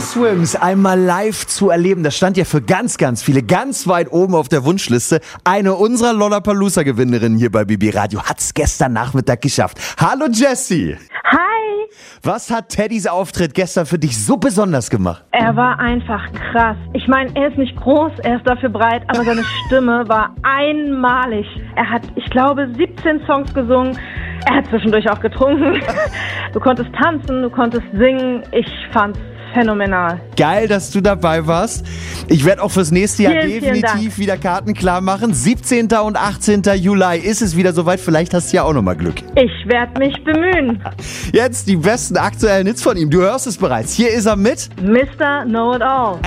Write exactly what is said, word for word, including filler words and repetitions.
Swims einmal live zu erleben, das stand ja für ganz, ganz viele ganz weit oben auf der Wunschliste. Eine unserer Lollapalooza-Gewinnerinnen hier bei B B Radio hat's gestern Nachmittag geschafft. Hallo Jessie! Hi! Was hat Teddys Auftritt gestern für dich so besonders gemacht? Er war einfach krass. Ich meine, er ist nicht groß, er ist dafür breit, aber seine Stimme war einmalig. Er hat, ich glaube, siebzehn Songs gesungen. Er hat zwischendurch auch getrunken. Du konntest tanzen, du konntest singen. Ich fand's phänomenal. Geil, dass du dabei warst. Ich werde auch fürs nächste Jahr Vielen, vielen definitiv Dank. wieder Karten klar machen. siebzehnten und achtzehnten Juli ist es wieder soweit. Vielleicht hast du ja auch nochmal Glück. Ich werde mich bemühen. Jetzt die besten aktuellen Hits von ihm. Du hörst es bereits. Hier ist er mit Mister Know-It-All.